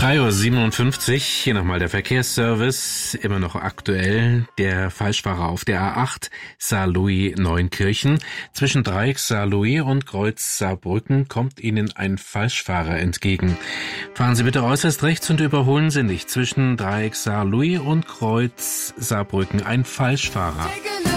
3:57 Uhr, hier nochmal der Verkehrsservice, immer noch aktuell. Der Falschfahrer auf der A8 Saarlouis-Neunkirchen. Zwischen Dreieck Saarlouis und Kreuz Saarbrücken kommt Ihnen ein Falschfahrer entgegen. Fahren Sie bitte äußerst rechts und überholen Sie nicht. Zwischen Dreieck Saarlouis und Kreuz Saarbrücken ein Falschfahrer.